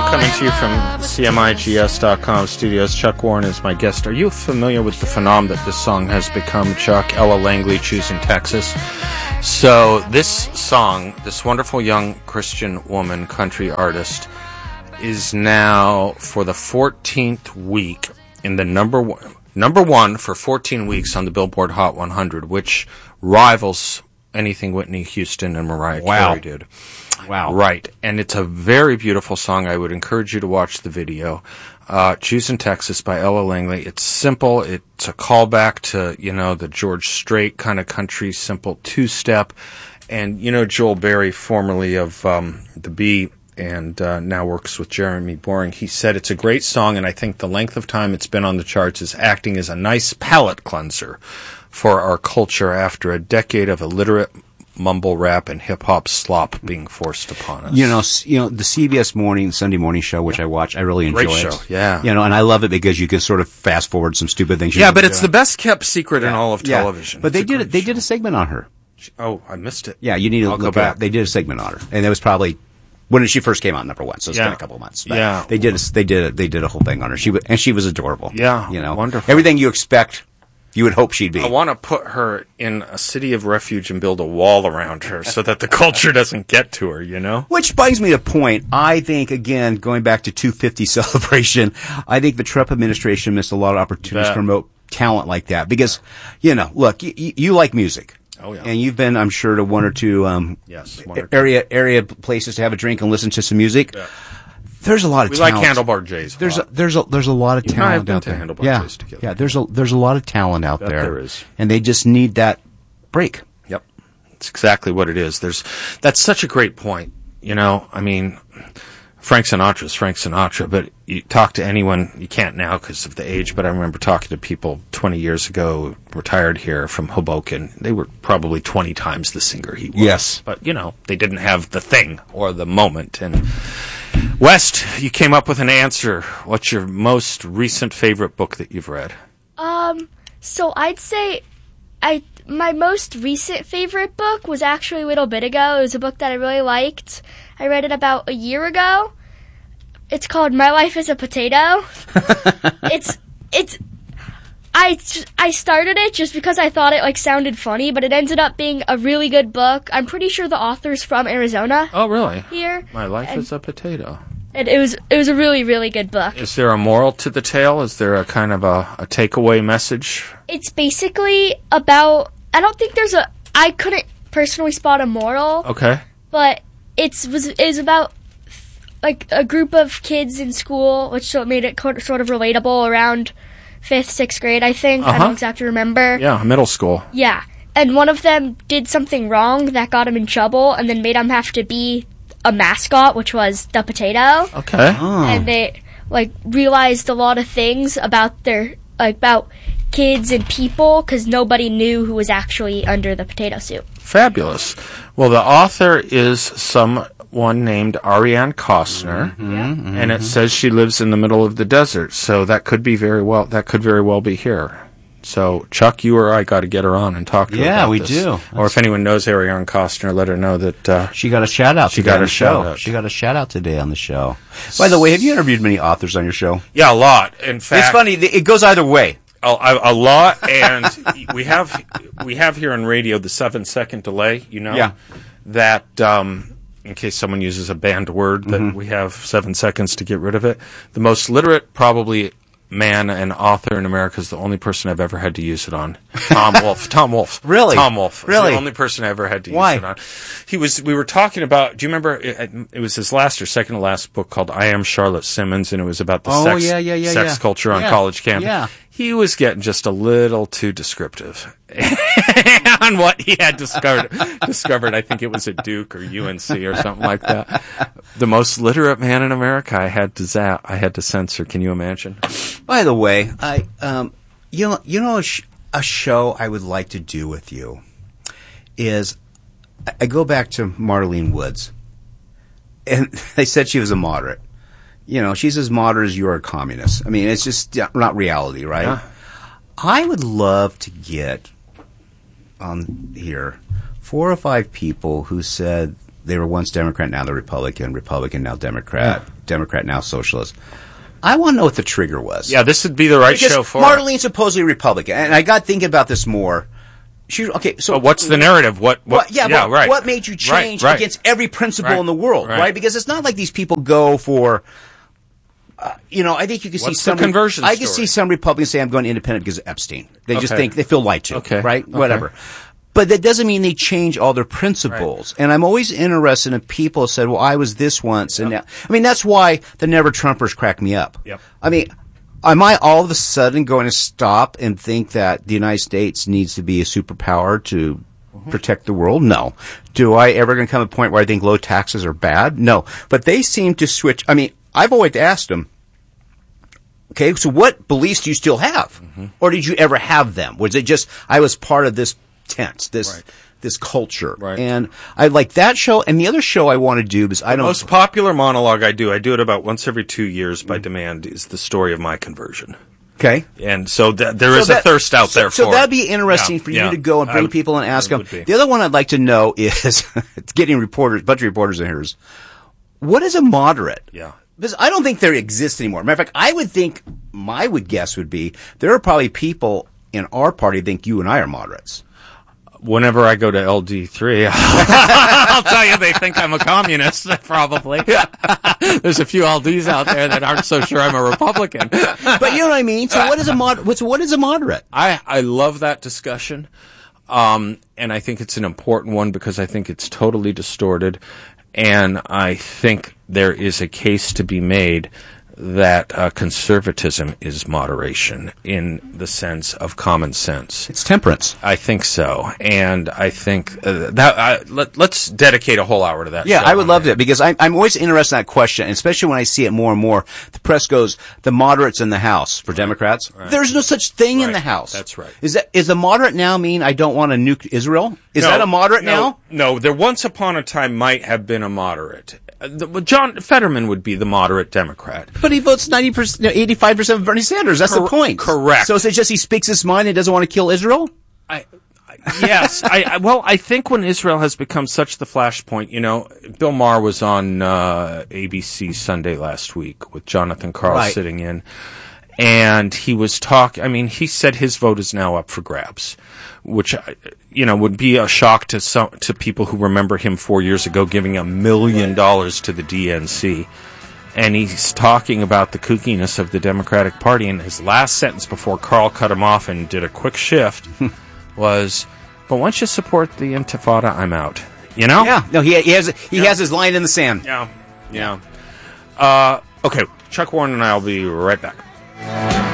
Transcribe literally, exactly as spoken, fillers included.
coming to you from C M I G S dot com studios. Chuck Warren is my guest. Are you familiar with the phenomenon that this song has become, Chuck? Ella Langley, Choosing Texas. So this song, this wonderful young Christian woman, country artist, is now for the fourteenth week in the number one, number one for fourteen weeks on the Billboard Hot one hundred, which rivals anything Whitney Houston and Mariah Wow. Carey did. Wow. Right. And it's a very beautiful song. I would encourage you to watch the video. Uh, Choosing Texas by Ella Langley. It's simple. It's a callback to, you know, the George Strait kind of country, simple two-step. And, you know, Joel Berry, formerly of um, The Bee, and uh, now works with Jeremy Boring, he said it's a great song, and I think the length of time it's been on the charts is acting as a nice palate cleanser for our culture after a decade of illiterate mumble rap and hip hop slop being forced upon us. You know, s- you know the C B S morning Sunday morning show, which I watch, I really enjoy Great it. show, yeah. You know, and I love it because you can sort of fast forward some stupid things. you Yeah, can but do. it's the best kept secret in all of Yeah. television. But It's they a did great it. They did show. a segment on her. Oh, I missed it. Yeah, you need to I'll go look it up. back. They did a segment on her, and that was probably when she first came out, number one. So it's Yeah. been a couple of months. But Yeah. they did. A, they did. A, they did a whole thing on her. She was, and she was adorable. Yeah, you know, wonderful. Everything you expect, you would hope she'd be. I want to put her in a city of refuge and build a wall around her so that the culture doesn't get to her, you know? Which brings me to a point. I think, again, going back to two fifty celebration, I think the Trump administration missed a lot of opportunities Bet. to promote talent like that. Because, you know, look, you, you like music. Oh, yeah. And you've been, I'm sure, to one or two um, Yes, one or two. area area places to have a drink and listen to some music. Yeah. There's a lot of We talent. like Handlebar Jays. a There's a, lot. there's a there's a lot of You and I have talent been out to there. Handlebar yeah, Jays together. yeah. There's a there's a lot of talent out Bet there. there is. And they just need that break. Yep. It's exactly what it is. There's that's such a great point. You know, I mean, Frank Sinatra's Frank Sinatra, but you talk to anyone, you can't now because of the age, but I remember talking to people twenty years ago, retired here from Hoboken. They were probably twenty times the singer he was. Yes. But, you know, they didn't have the thing or the moment. And West, you came up with an answer. What's your most recent favorite book that you've read? Um, so I'd say I my most recent favorite book was actually a little bit ago. It was a book that I really liked. I read it about a year ago. It's called My Life as a Potato. it's it's I j- I started it just because I thought it like sounded funny, but it ended up being a really good book. I'm pretty sure the author's from Arizona Oh, really? here. My Life and, is a Potato. and it was it was a really really good book. Is there a moral to the tale? Is there a kind of a, a takeaway message? It's basically about, I don't think there's a, I couldn't personally spot a moral, Okay. but it's was is about like a group of kids in school, which so it made it co- sort of relatable around fifth, sixth grade, I think. I Uh-huh. don't exactly remember. Yeah, middle school. Yeah. And one of them did something wrong that got him in trouble, and then made him have to be a mascot, which was the potato. Okay. Oh. And they like realized a lot of things about their like about kids and people because nobody knew who was actually under the potato suit. Fabulous. Well, the author is someone named Ariane Costner, Mm-hmm. and it says she lives in the middle of the desert. So that could be very well. That could very well be here. So Chuck, you or I got to get her on and talk to her. Yeah, about we this. do. Or if anyone knows Ariane Costner, let her know that. Uh, She got a shout out. She today got on a the show. shout out. She got a shout out today on the show. By the way, have you interviewed many authors on your show? yeah, a lot. In fact, It's funny. It goes either way. A, a, a lot, and we have we have here on radio the seven second delay. You know, Yeah. that um, in case someone uses a banned word, that Mm-hmm. we have seven seconds to get rid of it. The most literate, probably man and author in America is the only person I've ever had to use it on. Tom Wolfe. Tom Wolfe. Really? Tom Wolfe. Really? The only person I ever had to Why? use it on. He was. We were talking about. Do you remember? It, it was his last or second to last book called "I Am Charlotte Simmons," and it was about the Oh, sex, yeah, yeah, yeah, sex yeah. culture on Yeah. college campus. Yeah. He was getting just a little too descriptive on what he had discovered. discovered, I think it was at Duke or U N C or something like that. The most literate man in America. I had to zap. I had to censor. Can you imagine? By the way, I um, you know, you know, a, sh- a show I would like to do with you is I- I go back to Marlene Woods, and they said she was a moderate. You know, she's as moderate as you're a communist. I mean, it's just not reality, right? Yeah. I would love to get on here four or five people who said they were once Democrat, now they're Republican, Republican, now Democrat, yeah. Democrat, now Socialist. I want to know what the trigger was. Yeah, this would be the right because show for Marlene's supposedly Republican, and I got thinking about this more. She, okay, so but what's the narrative? What? what well, yeah, yeah, but right. What made you change right, right. against every principle right. in the world, right. right? Because it's not like these people go for. Uh, you know, I think you can What's see some the conversion I story? can see some Republicans say I'm going independent because of Epstein. They okay. just think they feel lied to, okay. right? Okay. Whatever. But that doesn't mean they change all their principles. Right. And I'm always interested in people who said, "Well, I was this once," and yep. now. I mean, that's why the Never Trumpers crack me up. Yep. I mean, am I all of a sudden going to stop and think that the United States needs to be a superpower to mm-hmm. protect the world? No. Do I ever going to come to a point where I think low taxes are bad? No. But they seem to switch. I mean, I've always asked them. Okay, so what beliefs do you still have? Mm-hmm. Or did you ever have them? Was it just, I was part of this tent, this right. this culture? Right. And I like that show, and the other show I want to do, because I the don't... The most popular monologue I do, I do it about once every two years by mm-hmm. demand, is the story of my conversion. Okay. And so th- there so is that, a thirst out so, there so for So that'd be interesting yeah, for you yeah. to go and bring I, people and ask them. Be. The other one I'd like to know is, getting reporters, a bunch of reporters in here, is, what is a moderate? Yeah. Because I don't think there exists anymore. Matter of fact, I would think, my would guess would be, there are probably people in our party who think you and I are moderates. Whenever I go to L D three, I'll tell you they think I'm a communist, probably. There's a few L Ds out there that aren't so sure I'm a Republican. But you know what I mean? So what is a mod- what's, what is a moderate? I, I love that discussion. Um, and I think it's an important one because I think it's totally distorted. And I think there is a case to be made that uh, conservatism is moderation in the sense of common sense. It's temperance. I think so. And I think uh, that uh, let, let's dedicate a whole hour to that. Yeah, show I would love that because I, I'm always interested in that question, especially when I see it more and more. The press goes, the moderates in the House for right. Democrats. Right. There's no such thing right. in the House. That's right. Is that is the moderate now mean I don't want to nuke Israel? Is no, that a moderate no, now? No, there once upon a time might have been a moderate. Uh, the, John Fetterman would be the moderate Democrat. But he votes ninety percent, eighty-five percent of Bernie Sanders. That's Cor- the point. Correct. So is it just he speaks his mind and doesn't want to kill Israel? I, I yes. I, I well, I think when Israel has become such the flashpoint, you know, Bill Maher was on uh, A B C Sunday last week with Jonathan Karl right. sitting in, and he was talking. I mean, he said his vote is now up for grabs, which, you know, would be a shock to some to people who remember him four years ago giving a million dollars to the D N C. And he's talking about the kookiness of the Democratic Party, and his last sentence before Carl cut him off and did a quick shift was, "But once you support the Intifada, I'm out." You know? Yeah. No, he he has he yeah. has his line in the sand. Yeah. Yeah. Uh, okay, Chuck Warren and I will be right back.